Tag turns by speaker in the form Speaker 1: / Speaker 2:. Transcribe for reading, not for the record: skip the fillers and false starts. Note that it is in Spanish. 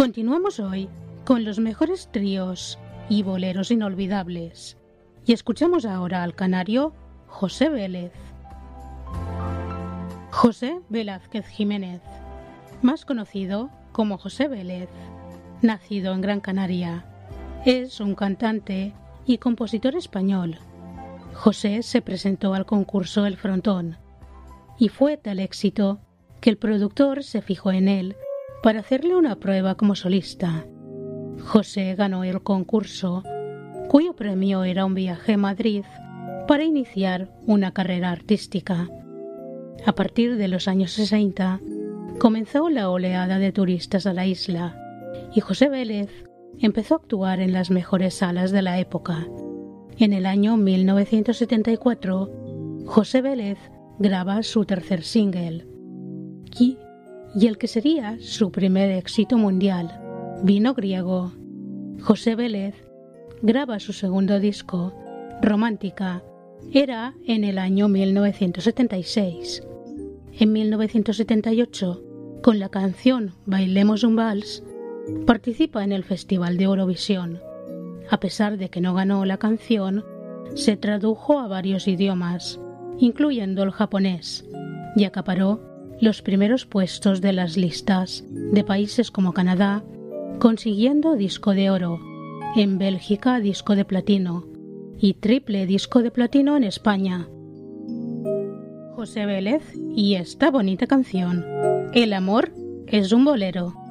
Speaker 1: Continuamos hoy con los mejores tríos y boleros inolvidables. Y escuchamos ahora al canario José Vélez. José Velázquez Jiménez, más conocido como José Vélez, nacido en Gran Canaria, es un cantante y compositor español. José se presentó al concurso El Frontón y fue tal éxito que el productor se fijó en él para hacerle una prueba como solista. José ganó el concurso, cuyo premio era un viaje a Madrid para iniciar una carrera artística. A partir de los años 60 comenzó la oleada de turistas a la isla y José Vélez empezó a actuar en las mejores salas de la época. En el año 1974, José Vélez graba su tercer single y el que sería su primer éxito mundial, Vino Griego. José Vélez graba su segundo disco, Romántica, era en el año 1976. En 1978, con la canción Bailemos un vals, participa en el Festival de Eurovisión. A pesar de que no ganó la canción, se tradujo a varios idiomas, incluyendo el japonés, y acaparó los primeros puestos de las listas de países como Canadá, consiguiendo disco de oro, en Bélgica disco de platino y triple disco de platino en España. José Vélez y esta bonita canción, El amor es un bolero.